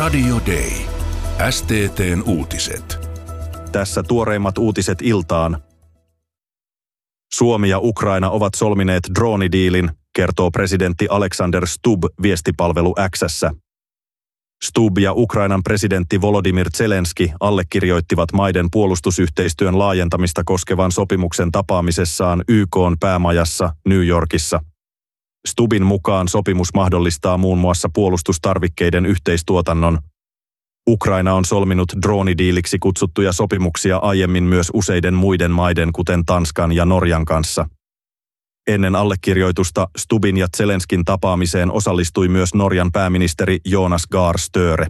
Radio Day. STT:n uutiset. Tässä tuoreimmat uutiset iltaan. Suomi ja Ukraina ovat solmineet droonidiilin, kertoo presidentti Alexander Stubb viestipalvelu X:ssä. Stubb ja Ukrainan presidentti Volodymyr Zelenski allekirjoittivat maiden puolustusyhteistyön laajentamista koskevan sopimuksen tapaamisessaan YK:n päämajassa New Yorkissa. Stubbin mukaan sopimus mahdollistaa muun muassa puolustustarvikkeiden yhteistuotannon. Ukraina on solminut droonidiiliksi kutsuttuja sopimuksia aiemmin myös useiden muiden maiden, kuten Tanskan ja Norjan kanssa. Ennen allekirjoitusta Stubbin ja Zelenskin tapaamiseen osallistui myös Norjan pääministeri Jonas Gahr Støre.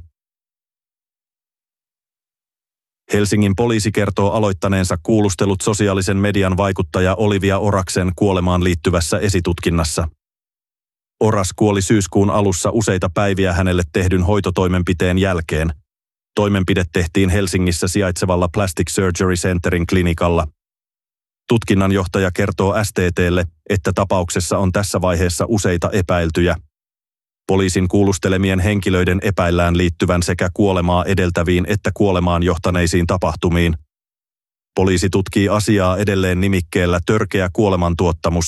Helsingin poliisi kertoo aloittaneensa kuulustelut sosiaalisen median vaikuttaja Olivia Oraksen kuolemaan liittyvässä esitutkinnassa. Oras kuoli syyskuun alussa useita päiviä hänelle tehdyn hoitotoimenpiteen jälkeen. Toimenpide tehtiin Helsingissä sijaitsevalla Plastic Surgery Centerin klinikalla. Tutkinnanjohtaja kertoo STT:lle, että tapauksessa on tässä vaiheessa useita epäiltyjä. Poliisin kuulustelemien henkilöiden epäillään liittyvän sekä kuolemaa edeltäviin että kuolemaan johtaneisiin tapahtumiin. Poliisi tutkii asiaa edelleen nimikkeellä törkeä kuolemantuottamus.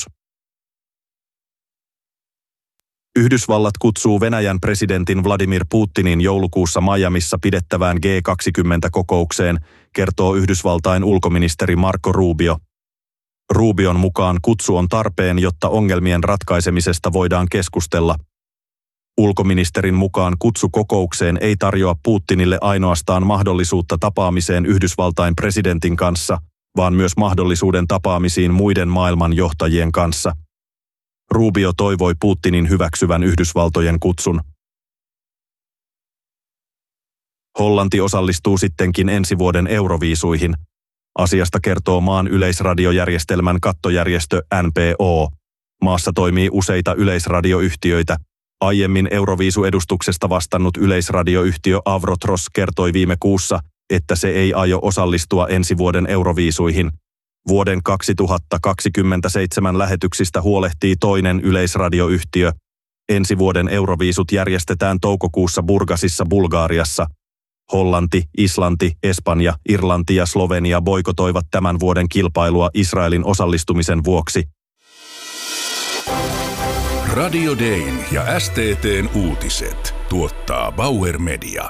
Yhdysvallat kutsuu Venäjän presidentin Vladimir Putinin joulukuussa Miamissa pidettävään G20-kokoukseen, kertoo Yhdysvaltain ulkoministeri Marco Rubio. Rubion mukaan kutsu on tarpeen, jotta ongelmien ratkaisemisesta voidaan keskustella. Ulkoministerin mukaan kutsu kokoukseen ei tarjoa Putinille ainoastaan mahdollisuutta tapaamiseen Yhdysvaltain presidentin kanssa, vaan myös mahdollisuuden tapaamisiin muiden maailman johtajien kanssa. Rubio toivoi Putinin hyväksyvän Yhdysvaltojen kutsun. Hollanti osallistuu sittenkin ensi vuoden euroviisuihin. Asiasta kertoo maan yleisradiojärjestelmän kattojärjestö NPO. Maassa toimii useita yleisradioyhtiöitä. Aiemmin Euroviisu-edustuksesta vastannut yleisradioyhtiö Avrotros kertoi viime kuussa, että se ei aio osallistua ensi vuoden euroviisuihin. Vuoden 2027 lähetyksistä huolehtii toinen yleisradioyhtiö. Ensi vuoden euroviisut järjestetään toukokuussa Burgasissa Bulgariassa. Hollanti, Islanti, Espanja, Irlanti ja Slovenia boikotoivat tämän vuoden kilpailua Israelin osallistumisen vuoksi. Radio Dayn ja STT:n uutiset tuottaa Bauer Media.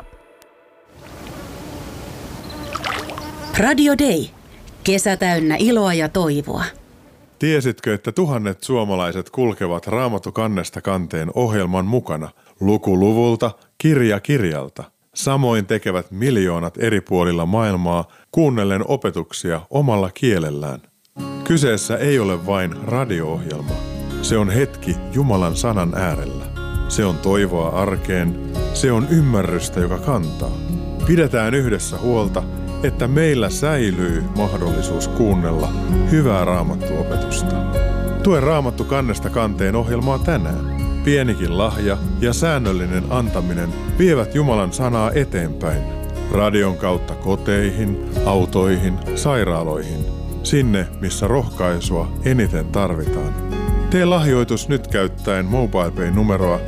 Radio Day. Kesä täynnä iloa ja toivoa. Tiesitkö, että tuhannet suomalaiset kulkevat Raamattu kannesta kanteen ohjelman mukana, luku luvulta, kirja kirjalta? Samoin tekevät miljoonat eri puolilla maailmaa kuunnellen opetuksia omalla kielellään. Kyseessä ei ole vain radio-ohjelma. Se on hetki Jumalan sanan äärellä. Se on toivoa arkeen. Se on ymmärrystä, joka kantaa. Pidetään yhdessä huolta, että meillä säilyy mahdollisuus kuunnella hyvää raamattuopetusta. Tue Raamattu kannesta kanteen ohjelmaa tänään. Pienikin lahja ja säännöllinen antaminen vievät Jumalan sanaa eteenpäin. Radion kautta koteihin, autoihin, sairaaloihin. Sinne, missä rohkaisua eniten tarvitaan. Tee lahjoitus nyt käyttäen MobilePay-numeroa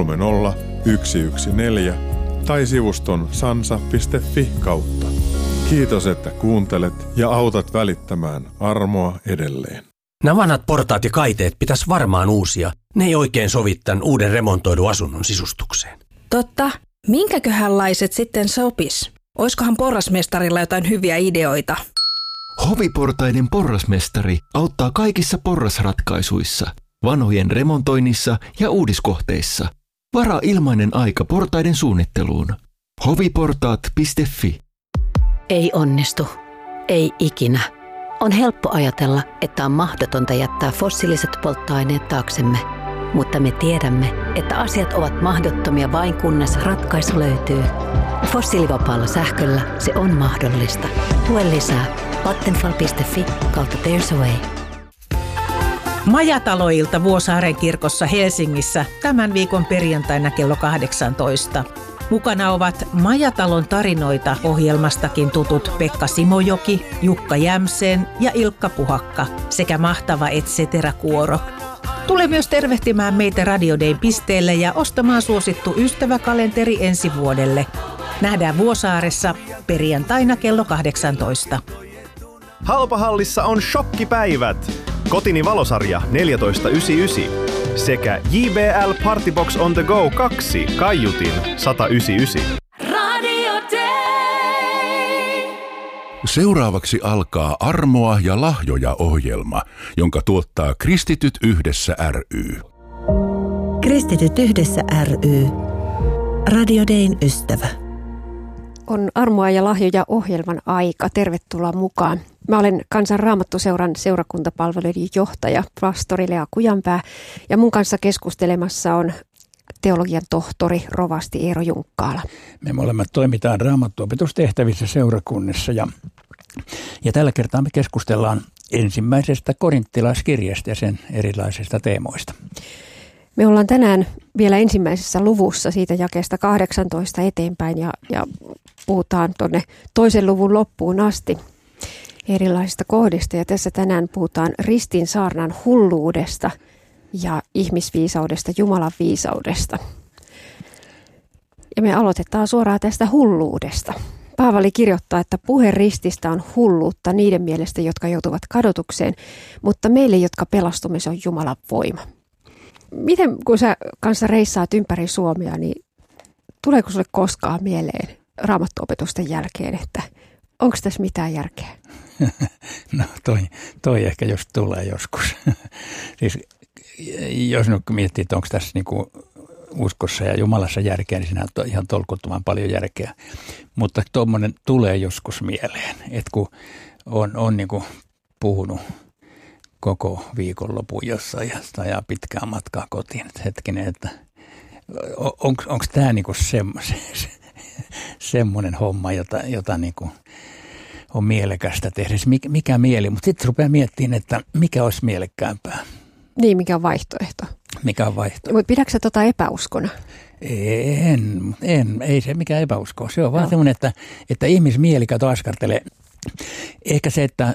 30114 tai sivuston sansa.fi kautta. Kiitos, että kuuntelet ja autat välittämään armoa edelleen. Nämä vanhat portaat ja kaiteet pitäisi varmaan uusia. Ne ei oikein sovi tämän uuden remontoidun asunnon sisustukseen. Totta. Minkäköhänlaiset sitten sopis? Oiskohan porrasmestarilla jotain hyviä ideoita? Hoviportaiden porrasmestari auttaa kaikissa porrasratkaisuissa, vanhojen remontoinnissa ja uudiskohteissa. Varaa ilmainen aika portaiden suunnitteluun. hoviportaat.fi. Ei onnistu. Ei ikinä. On helppo ajatella, että on mahdotonta jättää fossiiliset polttoaineet taaksemme. Mutta me tiedämme, että asiat ovat mahdottomia vain kunnes ratkaisu löytyy. Fossiilivapaalla sähköllä se on mahdollista. Tue lisää vattenfall.fi/There's a way. Majataloilta Vuosaaren kirkossa Helsingissä tämän viikon perjantaina kello 18. Mukana ovat Majatalon tarinoita -ohjelmastakin tutut Pekka Simojoki, Jukka Jämseen ja Ilkka Puhakka sekä mahtava Et cetera -kuoro. Tule myös tervehtimään meitä Radio Dayn pisteelle ja ostamaan suosittu ystäväkalenteri ensi vuodelle. Nähdään Vuosaaressa perjantaina kello 18. Halpahallissa on shokkipäivät. Kotini valosarja 14,99 sekä JBL Partybox on the go 2 kaiutin 199. Radio Day. Seuraavaksi alkaa Armoa ja lahjoja -ohjelma, jonka tuottaa Kristityt yhdessä ry. Kristityt yhdessä ry. Radio Dayn ystävä. On Armoa ja lahjoja -ohjelman aika. Tervetuloa mukaan. Mä olen Kansan Raamattuseuran seurakuntapalveluiden johtaja, pastori Lea Kujanpää, ja mun kanssa keskustelemassa on teologian tohtori, rovasti Eero Junkkaala. Me molemmat toimitaan raamattuopetustehtävissä seurakunnissa ja tällä kertaa me keskustellaan ensimmäisestä korinttilaiskirjasta ja sen erilaisista teemoista. Me ollaan tänään vielä ensimmäisessä luvussa siitä jakeesta 18 eteenpäin ja puhutaan tuonne toisen luvun loppuun asti erilaisista kohdista. Ja tässä tänään puhutaan ristin saarnan hulluudesta ja ihmisviisaudesta, Jumalan viisaudesta. Ja me aloitetaan suoraan tästä hulluudesta. Paavali kirjoittaa, että puhe rististä on hulluutta niiden mielestä, jotka joutuvat kadotukseen, mutta meille, jotka pelastumme, se on Jumalan voima. Miten, kun sä kanssa reissaat ympäri Suomea, niin tuleeko sulle koskaan mieleen raamattuopetusten jälkeen, että onko tässä mitään järkeä? No toi ehkä just tulee joskus. Siis jos nyt miettii, että onko tässä niinku uskossa ja Jumalassa järkeä, niin siinä on ihan tolkuttoman paljon järkeä. Mutta tuommoinen tulee joskus mieleen, että kun on niinku puhunut koko viikonlopun jossain ja sitä ajaa pitkää matkaa kotiin. Et hetkinen, että onko tämä niinku semmoinen homma, jota niinku on mielekästä tehdä. Mikä mieli, mutta sitten rupeaa miettimään, että mikä olisi mielekkäämpää. Niin, mikä on vaihtoehto. Mikä on vaihtoehto. Mutta pidätkö sä epäuskona? Ei se mikään epäusko. Se on vaan semmoinen, että ihmismieli askartelee. Ehkä se, että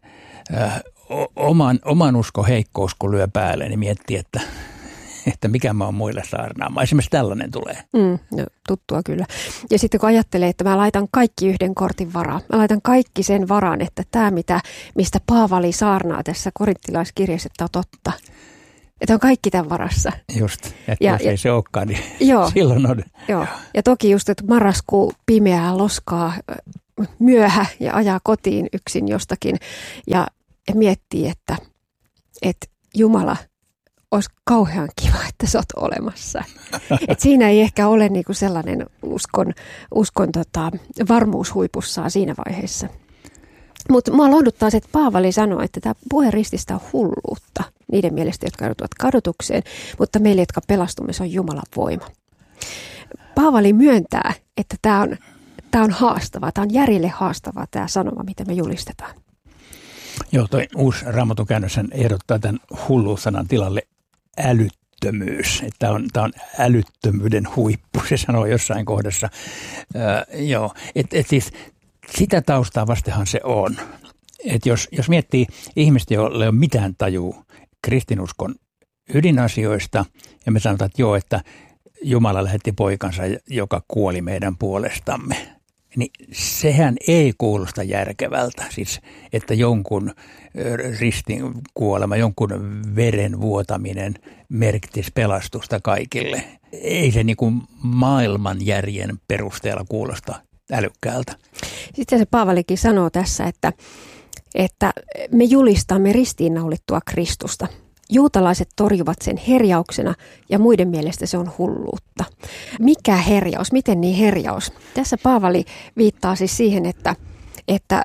oman uskon heikkous, kun lyö päälle, niin miettii, että mikä mä oon muille saarnaamaan. Esimerkiksi tällainen tulee. No, tuttua kyllä. Ja sitten kun ajattelee, että mä laitan kaikki yhden kortin varaan. Mä laitan kaikki sen varaan, että tämä, mistä Paavali saarnaa tässä korinttilaiskirjassa, että on totta. Että on kaikki tämän varassa. Just, että jos ei se olekaan, niin joo, silloin on. Joo. Ja toki just, että marraskuu pimeää loskaa myöhä ja ajaa kotiin yksin jostakin ja miettii, että Jumala, olisi kauhean kiva, että sä oot olemassa. Et siinä ei ehkä ole niinku sellainen uskon varmuus huipussaan siinä vaiheessa. Mutta mua lohduttaa se, että Paavali sanoo, että tämä puhe rististä on hulluutta niiden mielestä, jotka joutuvat kadotukseen, mutta meille, jotka pelastumme, se on Jumalan voima. Paavali myöntää, että tämä on haastavaa, tämä on järjelle haastavaa tämä sanoma, mitä me julistetaan. Joo, toi uusi Raamatun käännös ehdottaa tämän hulluus-sanan tilalle älyttömyys. Tämä on älyttömyyden huippu, se sanoo jossain kohdassa. Joo, että siis sitä taustaa vastenhan se on. Että jos miettii ihmistä, jolla ei ole mitään tajua kristinuskon ydinasioista, ja me sanotaan, että joo, että Jumala lähetti poikansa, joka kuoli meidän puolestamme, niin sehän ei kuulosta järkevältä, siis että jonkun ristin kuolema, jonkun veren vuotaminen merkitsisi pelastusta kaikille. Ei se niin kuin maailman järjen perusteella kuulosta älykkäältä. Sitten se Paavalikin sanoo tässä, että me julistamme ristiinnaulittua Kristusta. Juutalaiset torjuvat sen herjauksena ja muiden mielestä se on hulluutta. Mikä herjaus? Miten niin herjaus? Tässä Paavali viittaa siis siihen, että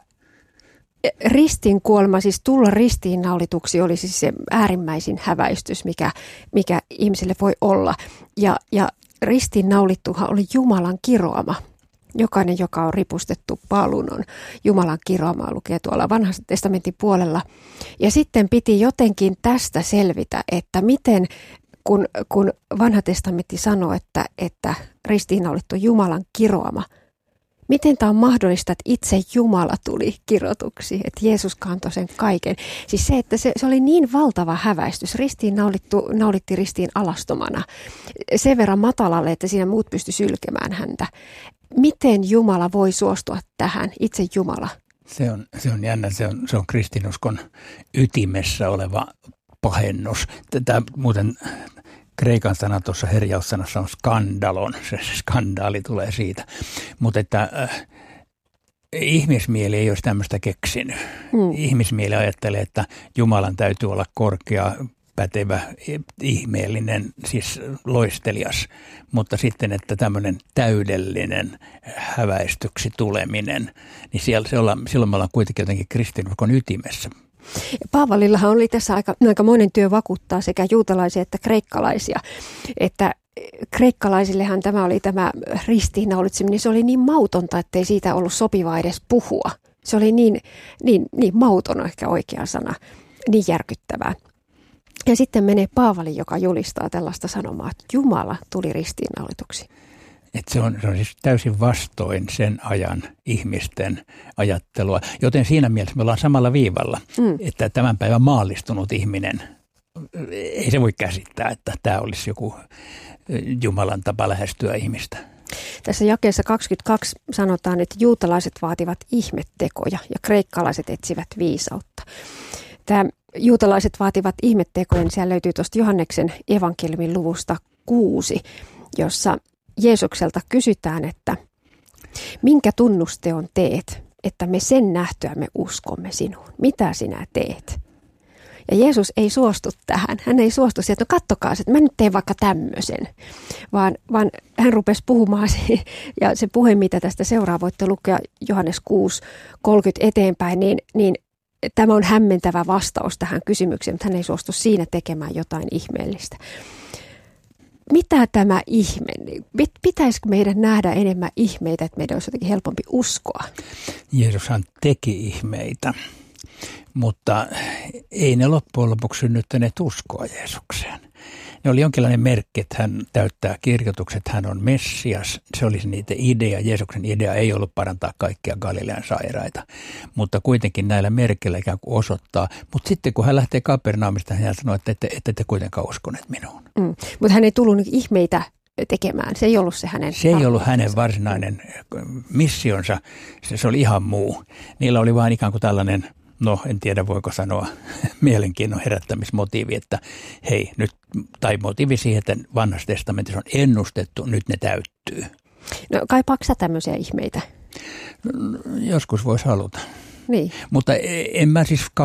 ristin kuolema, siis tulla ristiinnaulituksi, oli siis se äärimmäisin häväistys, mikä ihmiselle voi olla. Ja ristiinnaulittuhan oli Jumalan kiroama. Jokainen, joka on ripustettu paaluun, on Jumalan kiroamaa, lukee tuolla Vanhan testamentin puolella. Ja sitten piti jotenkin tästä selvitä, että miten, kun Vanha testamentti sanoo, että ristiinnaulittu Jumalan kiroama, Miten tämä on mahdollista, että itse Jumala tuli kirjoituksi, että Jeesus kantoi sen kaiken? Siis se, että se oli niin valtava häväistys. Ristiin naulitti ristiin alastomana. Sen verran matalalle, että siinä muut pysty sylkemään häntä. Miten Jumala voi suostua tähän, itse Jumala? Se on jännä, se on kristinuskon ytimessä oleva pahennus. Tämä muuten kreikan sana tuossa herjaussanassa on skandalon, se skandaali tulee siitä. Mutta että ihmismieli ei olisi tämmöistä keksinyt. Ihmismieli ajattelee, että Jumalan täytyy olla korkea, pätevä, ihmeellinen, siis loistelias, mutta sitten, että tämmöinen täydellinen häväistyksi tuleminen, niin silloin me ollaan kuitenkin jotenkin kristinuskon ytimessä. Paavalillahan oli tässä aikamoinen työ vakuuttaa sekä juutalaisia että kreikkalaisia, että kreikkalaisillehan tämä ristiinnaulitseminen, se oli niin mautonta, ettei siitä ollut sopivaa edes puhua. Se oli niin mauton ehkä oikea sana, niin järkyttävää. Ja sitten menee Paavali, joka julistaa tällaista sanomaa, että Jumala tuli ristiinnaulituksi. Että se on siis täysin vastoin sen ajan ihmisten ajattelua, joten siinä mielessä me ollaan samalla viivalla, että tämän päivän maallistunut ihminen, ei se voi käsittää, että tämä olisi joku Jumalan tapa lähestyä ihmistä. Tässä jakeessa 22 sanotaan, että juutalaiset vaativat ihmettekoja ja kreikkalaiset etsivät viisautta. Tämä juutalaiset vaativat ihmettekoja, niin siellä löytyy tuosta Johanneksen evankeliumin luvusta 6, jossa Jeesukselta kysytään, että minkä tunnusteon teet, että me sen nähtyämme uskomme sinuun. Mitä sinä teet? Ja Jeesus ei suostu tähän. Hän ei suostu siihen, että no kattokaa, että mä nyt teen vaikka tämmöisen. Vaan hän rupesi puhumaan ja se puhe, mitä tästä seuraa, voitte lukea Johannes 6:30 eteenpäin, niin tämä on hämmentävä vastaus tähän kysymykseen, mutta hän ei suostu siinä tekemään jotain ihmeellistä. Mitä tämä ihme? Pitäisikö meidän nähdä enemmän ihmeitä, että meidän olisi jotenkin helpompi uskoa? Jeesushan teki ihmeitä, mutta ei ne loppujen lopuksi synnyttäneet uskoa Jeesukseen. Ne oli jonkinlainen merkki, että hän täyttää kirjoitukset, hän on Messias. Se olisi niiden idea. Jeesuksen idea ei ollut parantaa kaikkia Galilean sairaita, mutta kuitenkin näillä merkeillä ikään kuin osoittaa. Mutta sitten kun hän lähtee Kapernaumista, hän sanoi, että ette kuitenkaan uskoneet minuun. Mutta hän ei tullut ihmeitä tekemään. Se ei ollut se hänen. Se ei ollut hänen varsinainen missionsa. Se oli ihan muu. Niillä oli vain ikään kuin tällainen, no en tiedä voiko sanoa, mielenkiinnon herättämismotiivi, että hei nyt, tai motiivi siihen, että Vanhassa testamentissa on ennustettu, nyt ne täyttyy. No kaipaako sä tämmöisiä ihmeitä? Joskus voisi haluta. Niin. Mutta en mä siis